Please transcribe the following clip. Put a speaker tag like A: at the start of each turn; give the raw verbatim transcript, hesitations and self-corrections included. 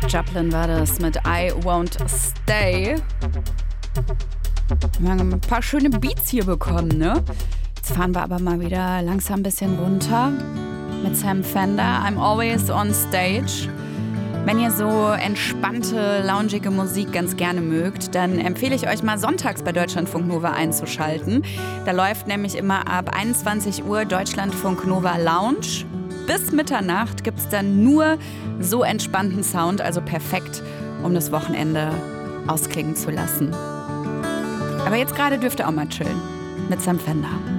A: Joplin war das mit I Won't Stay. Wir haben ein paar schöne Beats hier bekommen, ne? Jetzt fahren wir aber mal wieder langsam ein bisschen runter mit Sam Fender. I'm Always on Stage. Wenn ihr so entspannte, loungige Musik ganz gerne mögt, dann empfehle ich euch mal sonntags bei Deutschlandfunk Nova einzuschalten. Da läuft nämlich immer ab einundzwanzig Uhr Deutschlandfunk Nova Lounge. Bis Mitternacht gibt es dann nur so entspannten Sound, also perfekt, um das Wochenende ausklingen zu lassen. Aber jetzt gerade dürft ihr auch mal chillen mit Sam Fender.